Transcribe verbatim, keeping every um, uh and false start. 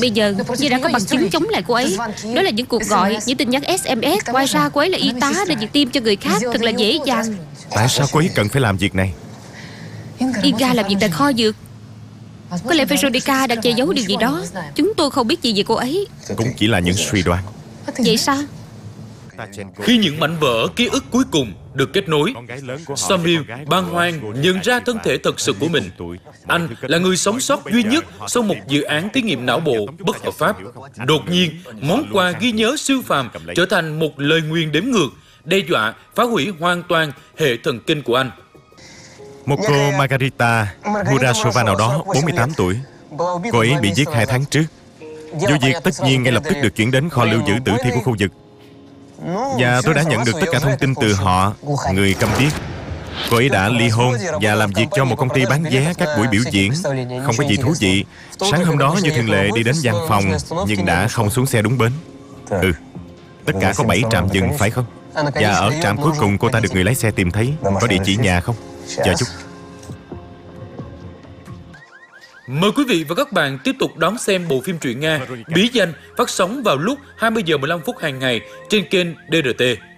bây giờ như đã có bằng chứng chống lại cô ấy. Đó là những cuộc gọi, những tin nhắn ét em ét. Ngoài ra cô ấy là y tá nên việc tiêm cho người khác thật là dễ dàng. Tại sao cô ấy cần phải làm việc này? Inga làm việc tại kho dược. Có lẽ Veronica đang che giấu điều gì đó. Chúng tôi không biết gì về cô ấy. Cũng chỉ là những suy đoán. Vậy sao? Khi những mảnh vỡ ký ức cuối cùng được kết nối, Samuel bàng hoàng nhận ra thân thể thật sự của mình. Anh là người sống sót duy nhất sau một dự án thí nghiệm não bộ bất hợp pháp. Đột nhiên, món quà ghi nhớ siêu phàm trở thành một lời nguyền đếm ngược, đe dọa phá hủy hoàn toàn hệ thần kinh của anh. Một cô Margarita Murasova nào đó, bốn mươi tám tuổi. Cô ấy bị giết hai tháng trước. Vụ việc tất nhiên ngay lập tức được chuyển đến kho lưu giữ tử thi của khu vực. Và tôi đã nhận được tất cả thông tin từ họ, người câm điếc. Cô ấy đã ly hôn và làm việc cho một công ty bán vé các buổi biểu diễn. Không có gì thú vị. Sáng hôm đó như thường lệ đi đến văn phòng, nhưng đã không xuống xe đúng bến. Ừ, tất cả có bảy trạm dừng phải không? Và ở trạm cuối cùng cô ta được người lái xe tìm thấy. Có địa chỉ nhà không? Chờ chút. Mời quý vị và các bạn tiếp tục đón xem bộ phim truyện Nga Bí Danh phát sóng vào lúc hai mươi giờ mười lăm phút hàng ngày trên kênh đê rờ tê.